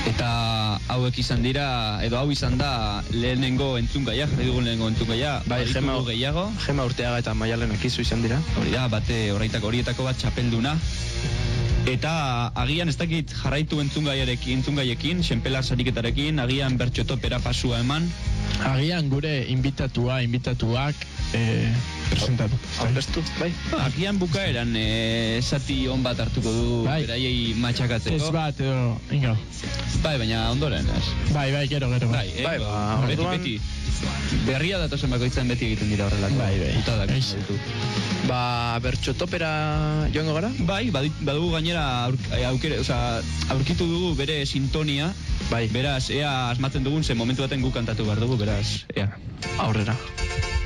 Eta hauek izan dira, edo hau izan da lehenengo entzungaia, jarri dugun lehenengo entzungaia. Bai, Gema Urteaga eta Maialen Ekizu izan dira. Hori da, horietako bat txapelduna. Eta agian ez dakit jarraitu entzungaiekin, Xenpelar sariketarekin, agian bertxotopera pasua eman. Agian gure invitatuak presentatu. Aurkeztu, bai. Agian bukaeran zati on bat hartuko du beraiei matxakatzeko. Ez bat, edo, ingo. Bai, baina ondoren, ez? Bai, gero. Bai, beti. Berria datozen bakoitzan beti egiten dira horrelako. Bai. Bertxotopera joango gara? Bai, badugu gainera aurkitu dugu bere sintonia. Bai. Beraz, ea asmatzen dugun, ze momentu baten gu kantatu behar dugu, beraz, ea. Aurrera.